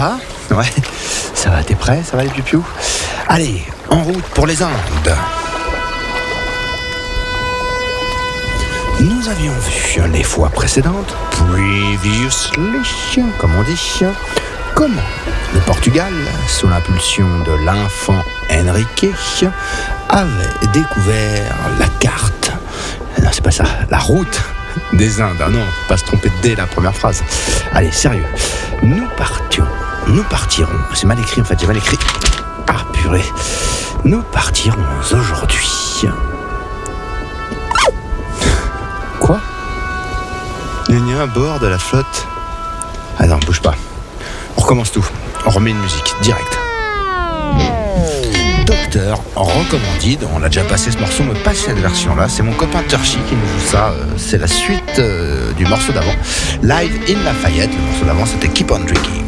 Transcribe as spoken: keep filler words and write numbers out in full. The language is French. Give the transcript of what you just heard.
va? Ouais, ça va, t'es prêt? Ça va les piou-piou? Allez, en route pour les Indes. Nous avions vu les fois précédentes, previously, comme on dit, comment le Portugal, sous l'impulsion de l'infant Henrique, avait découvert la carte. Non, c'est pas ça, la route des Indes. Ah non, faut pas se tromper dès la première phrase. Allez, sérieux. Nous partions, nous partirons. C'est mal écrit en fait, j'ai mal écrit. Ah purée. Nous partirons aujourd'hui. Quoi? Il y a un bord de la flotte. Ah non, bouge pas. On recommence tout. On remet une musique, direct. Docteur Recommanded, on l'a déjà passé ce morceau, mais pas cette version-là. C'est mon copain Turchi qui nous joue ça. C'est la suite euh, du morceau d'avant. Live in Lafayette. Le morceau d'avant, c'était Keep on Drinking.